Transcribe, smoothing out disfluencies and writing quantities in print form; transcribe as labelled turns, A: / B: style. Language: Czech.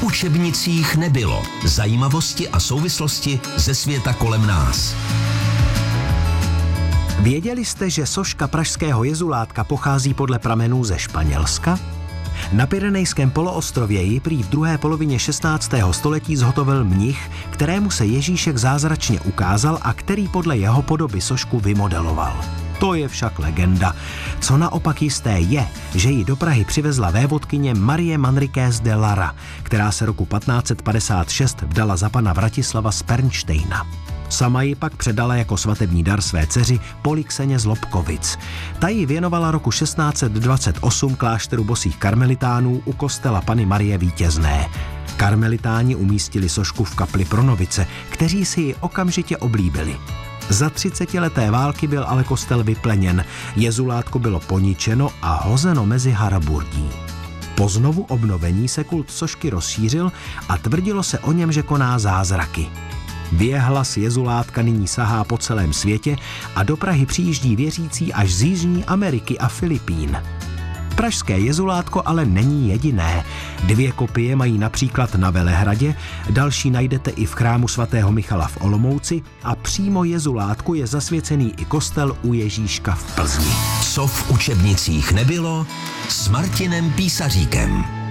A: učebnicích nebylo. Zajímavosti a souvislosti ze světa kolem nás.
B: Věděli jste, že soška pražského jezulátka pochází podle pramenů ze Španělska? Na Pyrenejském poloostrově ji prý v druhé polovině 16. století zhotovil mnich, kterému se Ježíšek zázračně ukázal a který podle jeho podoby sošku vymodeloval. To je však legenda. Co naopak jisté je, že ji do Prahy přivezla vévodkyně Marie Manriquez de Lara, která se roku 1556 vdala za pana Vratislava z Pernštejna. Sama ji pak předala jako svatební dar své dceři Polixeně z Lobkovic. Ta ji věnovala roku 1628 klášteru bosých karmelitánů u kostela Panny Marie Vítězné. Karmelitáni umístili sošku v kapli pro novice, kteří si ji okamžitě oblíbili. Za 30leté války byl ale kostel vypleněn, jezulátko bylo poničeno a hozeno mezi haraburdí. Po znovu obnovení se kult sošky rozšířil a tvrdilo se o něm, že koná zázraky. Věhlas jezulátka nyní sahá po celém světě a do Prahy přijíždí věřící až z Jižní Ameriky a Filipín. Pražské jezulátko ale není jediné. 2 kopie mají například na Velehradě, další najdete i v chrámu svatého Michala v Olomouci a přímo jezulátku je zasvěcený i kostel u Ježíška v Plzni.
A: Co v učebnicích nebylo, s Martinem Písaříkem.